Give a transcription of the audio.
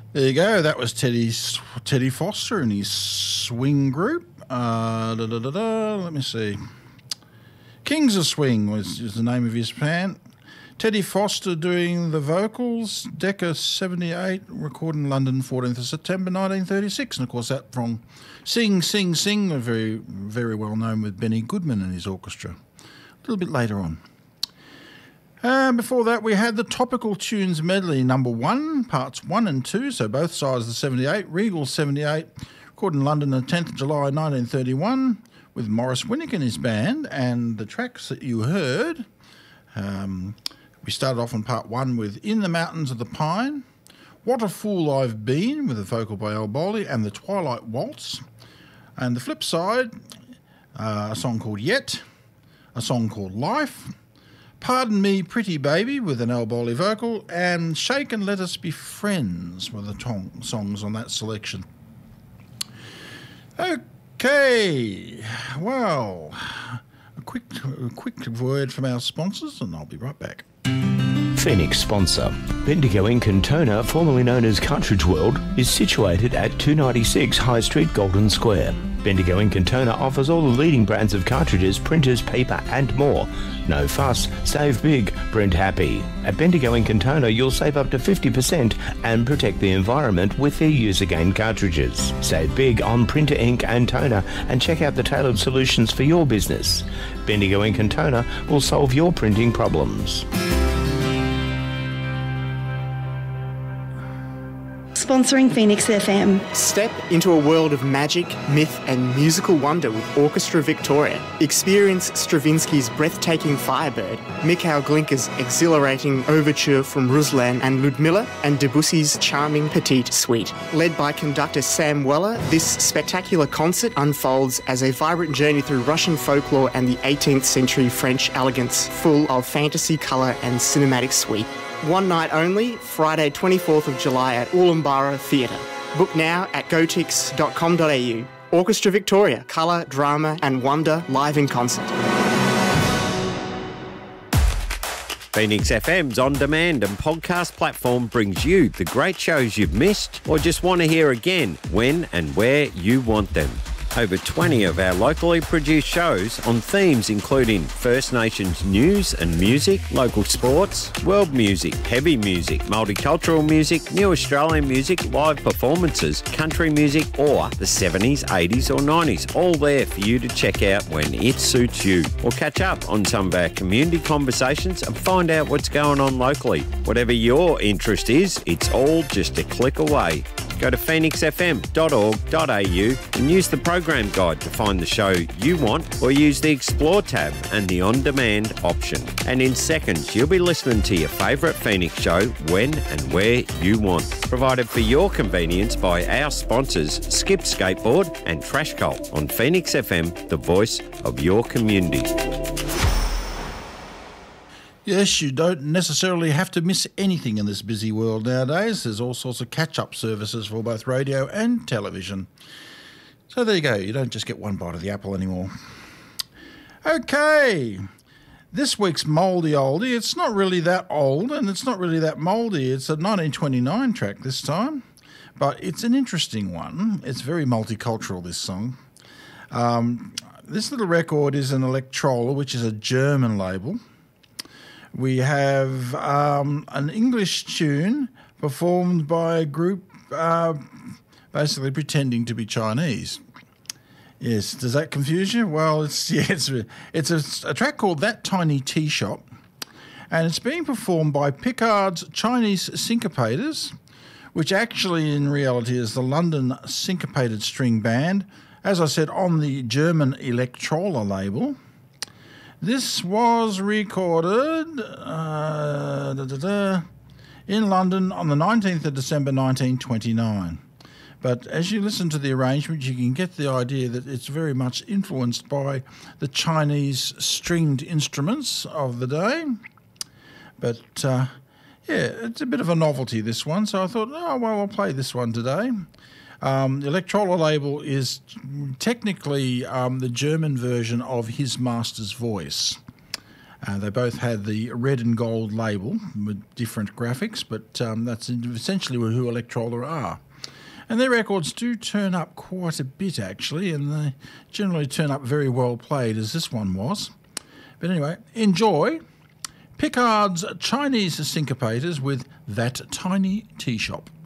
There you go. That was Teddy Foster and his swing group. Let me see. Kings of Swing is the name of his band. Teddy Foster doing the vocals. Decca 78, recorded in London 14th of September 1936. And of course that from Sing, Sing, Sing, very, very well known with Benny Goodman and his orchestra. A little bit later on. Before that, we had the Topical Tunes Medley, number 1, parts 1 and 2, so both sides of the 78. Regal 78, recorded in London on the 10th of July 1931 with Morris Winnick and his band. And the tracks that you heard, we started off on part 1 with In the Mountains of the Pine, What a Fool I've Been, with a vocal by Al Bowley, and The Twilight Waltz. And the flip side, a song called Yet, a song called Life, Pardon Me Pretty Baby with an Al Bowley vocal, and Shake and Let Us Be Friends were the songs on that selection. Okay, well, a quick word from our sponsors and I'll be right back. Phoenix sponsor. Bendigo Ink and Toner, formerly known as Cartridge World, is situated at 296 High Street, Golden Square. Bendigo Ink and Toner offers all the leading brands of cartridges, printers, paper and more. No fuss, save big, print happy. At Bendigo Ink and Toner you'll save up to 50% and protect the environment with their Use Again cartridges. Save big on printer ink and toner and check out the tailored solutions for your business. Bendigo Ink and Toner will solve your printing problems. Sponsoring Phoenix FM. Step into a world of magic, myth and musical wonder with Orchestra Victoria. Experience Stravinsky's breathtaking Firebird, Mikhail Glinka's exhilarating overture from Ruslan and Ludmilla, and Debussy's charming Petite Suite. Led by conductor Sam Weller, this spectacular concert unfolds as a vibrant journey through Russian folklore and the 18th century French elegance, full of fantasy, colour and cinematic sweep. One night only, Friday 24th of July at Ulaanbaatar Theatre. Book now at gotix.com.au. Orchestra Victoria, colour, drama and wonder live in concert. Phoenix FM's on-demand and podcast platform brings you the great shows you've missed or just want to hear again when and where you want them. Over 20 of our locally produced shows on themes including First Nations news and music, local sports, world music, heavy music, multicultural music, new Australian music, live performances, country music or the 70s, 80s or 90s. All there for you to check out when it suits you. Or catch up on some of our community conversations and find out what's going on locally. Whatever your interest is, it's all just a click away. Go to phoenixfm.org.au and use the program guide to find the show you want, or use the Explore tab and the On-Demand option. And in seconds, you'll be listening to your favourite Phoenix show when and where you want. Provided for your convenience by our sponsors, Skip Skateboard and Trash Cult on Phoenix FM, the voice of your community. Yes, you don't necessarily have to miss anything in this busy world nowadays. There's all sorts of catch-up services for both radio and television. So there you go. You don't just get one bite of the apple anymore. Okay. This week's Mouldy Oldie, it's not really that old and it's not really that mouldy. It's a 1929 track this time, but it's an interesting one. It's very multicultural, this song. This little record is an Electrola, which is a German label. We have an English tune performed by a group basically pretending to be Chinese. Yes, does that confuse you? Well, it's a track called That Tiny Tea Shop, and it's being performed by Picard's Chinese Syncopators, which actually in reality is the London Syncopated String Band, as I said, on the German Electrola label. This was recorded in London on the 19th of December 1929. But as you listen to the arrangement, you can get the idea that it's very much influenced by the Chinese stringed instruments of the day. But, yeah, it's a bit of a novelty, this one. So I thought, I'll play this one today. The Electrola label is technically the German version of His Master's Voice. They both had the red and gold label with different graphics, but that's essentially who Electrola are. And their records do turn up quite a bit, actually, and they generally turn up very well played, as this one was. But anyway, enjoy Picard's Chinese Syncopators with That Tiny Tea Shop.